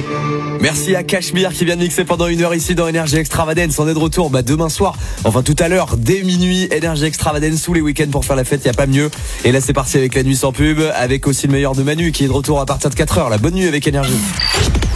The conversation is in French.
Merci à Cachemire qui vient de mixer pendant 1 heure ici dans Énergie Extravagance. On est de retour demain soir, enfin tout à l'heure, dès minuit. Énergie Extravagance tous les week-ends pour faire la fête, y a pas mieux. Et là c'est parti avec la nuit sans pub, avec aussi le meilleur de Manu qui est de retour à partir de 4 heures. La bonne nuit avec Énergie.